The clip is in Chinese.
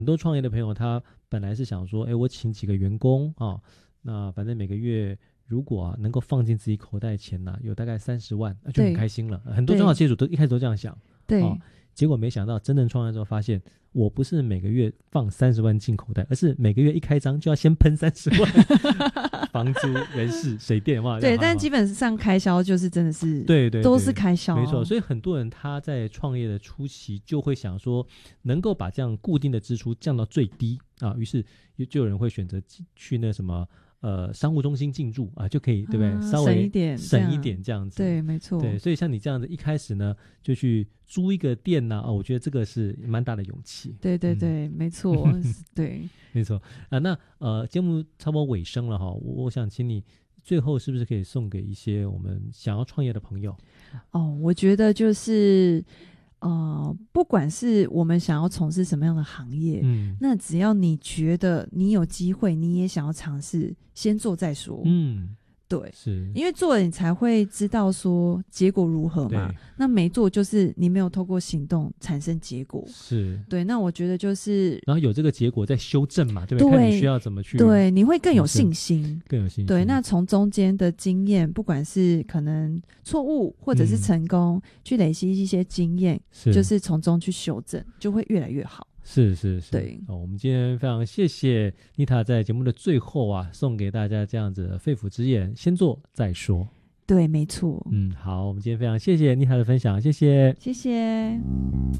很多创业的朋友他本来是想说，我请几个员工啊，那反正每个月如果能够放进自己口袋钱有大概30万，那就很开心了。很多中小企业主都一开始都这样想， 对， 结果没想到真正创业之后发现，我不是每个月放30万进口袋，而是每个月一开张就要先喷30万，房租、人事、水电嘛。 对，但基本上开销就是真的是， 对，都是开销， 没错。所以很多人他在创业的初期就会想说，能够把这样固定的支出降到最低啊，于是就有人会选择去那什么。商务中心进驻就可以，对不对？稍微省一点这样子。 对，没错。 对，所以像你这样子，一开始呢就去租一个店我觉得这个是蛮大的勇气。 对对对，没错，对， 没错那节目差不多尾声了哈，我想请你最后是不是可以送给一些我们想要创业的朋友？ 我觉得就是不管是我们想要从事什么样的行业，那只要你觉得你有机会，你也想要尝试，先做再说。对， 是因为做了你才会知道说结果如何嘛。那没做就是你没有透过行动产生结果。 是， 对。那我觉得就是， 然后有这个结果再修正嘛，对不对？看你需要怎么去。 对，你会更有信心， 更有信心。 对，那从中间的经验，不管是可能错误或者是成功，去累积一些经验，就是从中去修正，就会越来越好。 是， 对。 我们今天非常谢谢妮塔在节目的最后送给大家这样子的肺腑之言，先做再说。 对，没错。 好，我们今天非常谢谢妮塔的分享，谢谢。